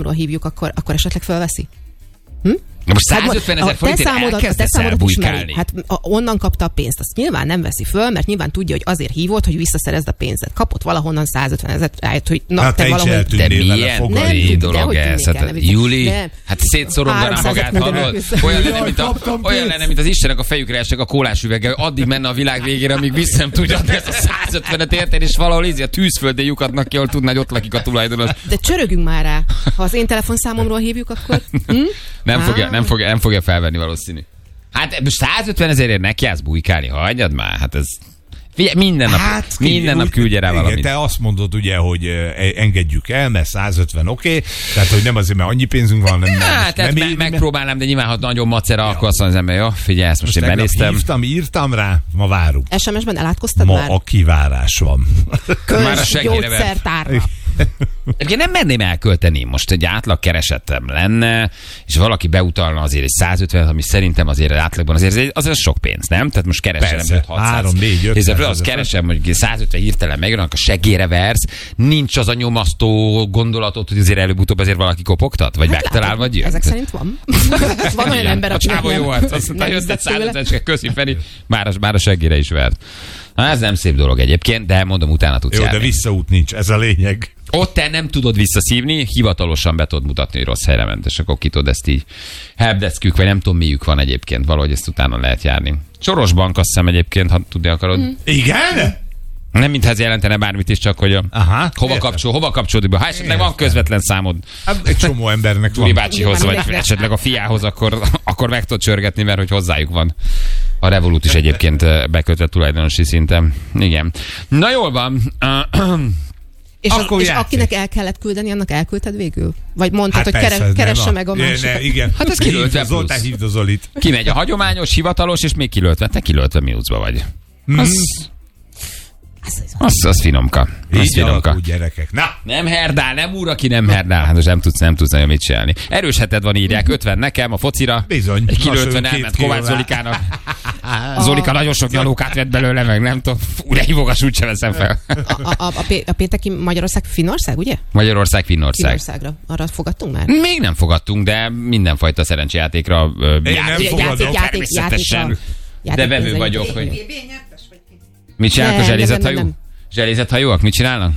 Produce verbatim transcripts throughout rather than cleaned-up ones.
számomról hívjuk, akkor, akkor esetleg fölveszi? Hm? Na most százötven ezer forintért elkezdesz elbújkálni. Hát a, onnan kapta a pénzt, azt nyilván nem veszi föl, mert nyilván tudja, hogy azért hívott, hogy visszaszerezd a pénzet. Kapott valahonnan százötven ezer, hogy na, hát te valahol... De milyen kori dolog ez? Hát, Júli, hát szétszorogdaná magát, hallod? Olyan lenne, mint, a, olyan lenne, mint az Istenek a fejükre esnek a kólás üveggel, addig menne a világ végére, amíg vissza nem tudja adni ezt a százötvenet érteni, és valahol ízi a tűzföldén lyukadnak ki, ahol tudná, hogy ott lakik a tulajdonos. De csörögünk már rá. Ha az én telefonszámomról hívjuk, akkor... Hm? Nem fogja, nem fogja, nem fogja felvenni valószínű. Hát százötven ezerért nekiállsz bujkálni, hagyjad már, hát ez... Figyelj, minden nap, hát, minden úgy, nap küldje rá valamit. Igen, te azt mondod ugye, hogy engedjük el, mert százötven oké, okay, tehát hogy nem azért, mert annyi pénzünk van, nem, nem, hát, nem me- éri, megpróbálnám, de nyilván, ha nagyon macera, ja. Akkor azt mondja az ember, jó, figyelj, ezt most, most én benéztem. Hívtam, írtam rá, ma várunk. es em es-ben elátkoztad ma már? Ma a kivárás van. Köz gyógyszertárra. Egyébként nem merném elkölteni, most egy átlag keresetem lenne, és valaki beutalna azért egy százötven, ami szerintem azért átlagban azért azért sok pénz, nem? Tehát most keresem öt-hatszáz. három, négy, ötszáz. Azt keresem, hogy százötven hirtelen megjönnek, a seggére versz, nincs az a nyomasztó gondolatot, hogy azért előbb-utóbb azért valaki kopogtat? Vagy hát megtalál, látom, vagy jön? Ezek szerint van. Van olyan ember, aki nem, jó, hát, azt mondta, jött egy százötven, köszi Feri, már a, már a seggére is vert. Na, ez nem szép dolog egyébként, de mondom, utána tudsz jó, járni. De visszaút nincs, ez a lényeg. Ott te nem tudod visszaszívni, hivatalosan be tudod mutatni, hogy rossz helyre ment, és akkor ki tudod ezt így helpdeckük, vagy nem tudom miük van egyébként, valahogy ezt utána lehet járni. Soros Bank, azt hiszem egyébként, ha tudni akarod. Mm. Igen? Nem mintha ez jelentene bármit is, csak hogy a, aha, hova, kapcsol, hova kapcsolódik be. Ha esetleg van közvetlen számod egy csomó embernek Turi bácsihoz, vagy esetleg a fiához, akkor, akkor meg tudod csörgetni, mert hogy hozzájuk van. A Revolut is egyébként bekötve tulajdonosi szinten. Igen. Na jól van. És, az, és akinek el kellett küldeni, annak elküldted végül? Vagy mondtad, hát hogy persze, kere, keresse meg a másikat? Igen. Hát ez kilöltve plusz. Zoltán, hívd a Zolit. Kimegy a hagyományos, hivatalos, és még kilöltve. Te kilöltve mínuszba vagy. Mm. Az, az, az finomka. Az így finomka. Alakú gyerekek. Na. Nem herdál, nem úr, aki nem herdál. Hát most nem tudsz, nem tudsz nagyon mit csinálni. Erős heted van, írják. ötven nekem a focira. Bizony. Egy kilöltven elment Kovács Zolikának. Zolika nagyon sok nyalókát vett belőle, meg nem tudom. Fú, de hívogas, úgyse veszem fel. A, a, a, a pénteki Magyarország, Finnország, ugye? Magyarország, Finnország. Finnországra. Arra fogadtunk már? Még nem fogadtunk, de mindenfajta szerencsejátékra természetesen. De vevő vagyok, hogy... Mit csinálnak a zselészethajú? Zselészethajóak mit csinálnak?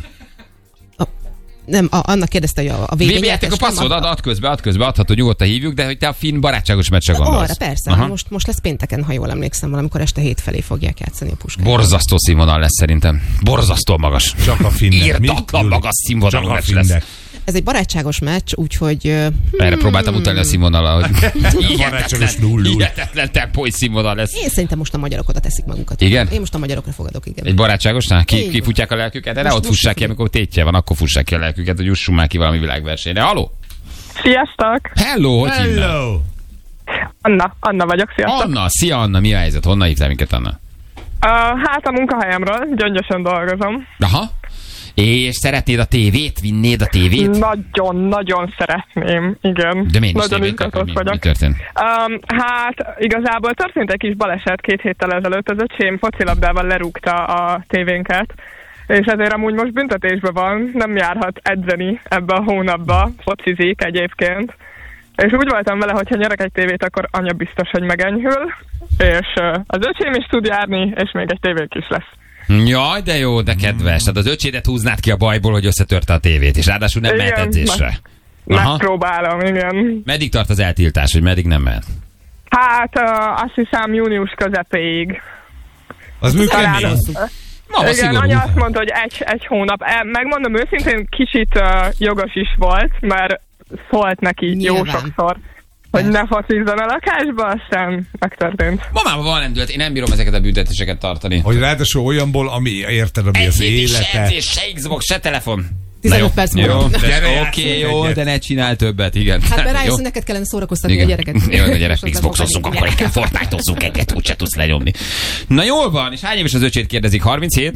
Nem, a, annak kérdezte, hogy a, a vé bé játék a passzod, ad, ad közbe, ad közbe, adható, nyugodtan hívjuk, de hogy te a finn barátságos meccsre gondolsz. Arra persze, most, most lesz pénteken, ha jól emlékszem, valamikor este hét felé fogják játszani a Puskát. Borzasztó színvonal lesz szerintem. Borzasztó magas. Csak a finnek. Írdatlan magas színvonalú meccs lesz. Ez egy barátságos meccs, úgyhogy... Hmm. Erre próbáltam utalni a színvonalra, hogy barátságos null null. Hihetetlen tempói színvonal lesz. Én szerintem most a magyarok oda teszik magukat. Igen? Én most a magyarokra fogadok, igen. Egy barátságosnál? Ki, ki futják a lelküket? Erre ott fussák ki, amikor tétje van, akkor fussák ki a lelküket, hogy jussunk már ki valami világversenyre. Haló? Sziasztok! Hello, hogy Hello. Anna, Anna vagyok, sziasztok. Anna, szia Anna, mi a helyzet? Honnan hívtál minket, Anna? Uh, hát a munkahelyemről, Gyöngyösön dolgozom. Aha. És szeretnéd a tévét? Vinnéd a tévét? Nagyon, nagyon szeretném, igen. De miért nagyon izgatott mi, vagyok. Mi történt? Um, hát igazából történt egy kis baleset két héttel ezelőtt, az öcsém focilabdával lerúgta a tévénket, és ezért amúgy most büntetésben van, nem járhat edzeni ebbe a hónapba, focizik egyébként. És úgy voltam vele, hogy ha nyerek egy tévét, akkor anya biztos, hogy megenyhül, és az öcsém is tud járni, és még egy tévénk is lesz. Jaj, de jó, de kedves. Tehát az öcsédet húznád ki a bajból, hogy összetörte a tévét, és ráadásul nem igen, mehet edzésre. Meg, megpróbálom, igen. Meddig tart az eltiltás, hogy meddig nem mehet? Hát uh, azt hiszem június közepéig. Az működik. Igen, szigorú. Anya azt mondta, hogy egy, egy hónap. Megmondom őszintén, kicsit uh, jogos is volt, mert szólt neki nyilván jó sokszor, hogy ne focizzon a lakásba, aztán megtörtént. Mamában van lendület, én nem bírom ezeket a büntetéseket tartani. Hogy ráadásul olyanból, ami érted, ami az élete. Se edzés, se Xbox, se telefon. tizenöt perc múlva. Oké, jó, de ne csinálj többet, igen. Hát mert rájössz, hogy neked kellene szórakoztatni igen. a gyereket. Jó, a gyerek Xboxozzunk, akkor inkább Fortnite-ozzunk egyet, úgyse tudsz lenyomni. Na jól van, és hány éves az öcsét kérdezik? harminchét?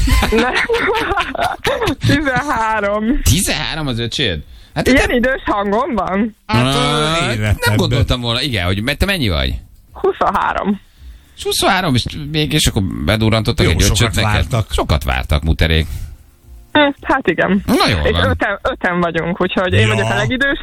tizenhárom. tizenhárom az öcséd? Hát ilyen te... idős hangom van? Hát, uh, nem gondoltam volna, igen, hogy te mennyi vagy? huszonhárom. huszonhárom, és még, és akkor bedurrantottak egy öcsöt neked? Vártak. Sokat vártak, muterék. Hát igen. Na jól és van. Öten, öten vagyunk, úgyhogy ja. Én vagyok a legidősebb.